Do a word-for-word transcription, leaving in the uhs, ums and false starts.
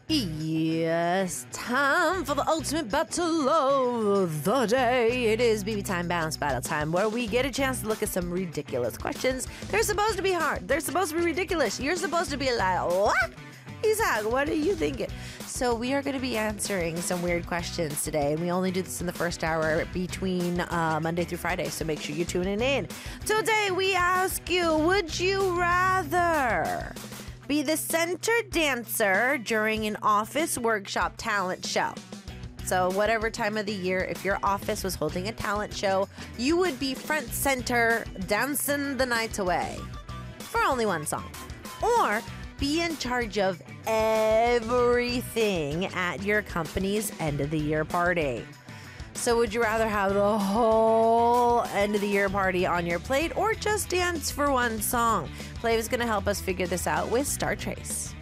Yes, time for the ultimate battle of the day. It is B B Time Balance Battle Time, where we get a chance to look at some ridiculous questions. They're supposed to be hard. They're supposed to be ridiculous. You're supposed to be like, what? Isaac, what are you thinking? So we are going to be answering some weird questions today, and we only do this in the first hour between uh, Monday through Friday, so make sure you're tuning in. Today we ask you, would you rather be the center dancer during an office workshop talent show? So whatever time of the year, if your office was holding a talent show, you would be front center dancing the night away for only one song. Or be in charge of everything at your company's end of the year party. So would you rather have the whole end of the year party on your plate or just dance for one song? Flav is going to help us figure this out with Star Trace.